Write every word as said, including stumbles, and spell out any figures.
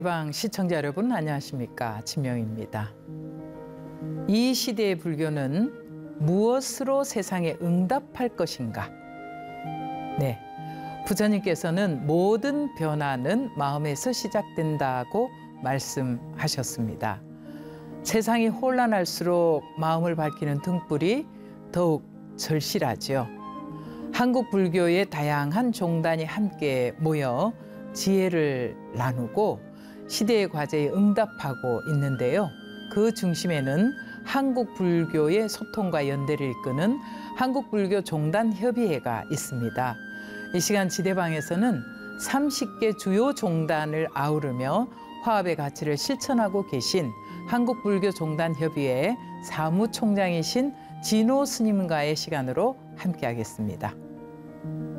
지방 시청자 여러분 안녕하십니까, 진명입니다. 이 시대의 불교는 무엇으로 세상에 응답할 것인가? 네, 부처님께서는 모든 변화는 마음에서 시작된다고 말씀하셨습니다. 세상이 혼란할수록 마음을 밝히는 등불이 더욱 절실하죠. 한국 불교의 다양한 종단이 함께 모여 지혜를 나누고 시대의 과제에 응답하고 있는데요. 그 중심에는 한국 불교의 소통과 연대를 이끄는 한국불교 종단협의회가 있습니다. 이 시간 지대방에서는 서른 개 주요 종단을 아우르며 화합의 가치를 실천하고 계신 한국불교 종단협의회 사무총장이신 진호 스님과의 시간으로 함께하겠습니다.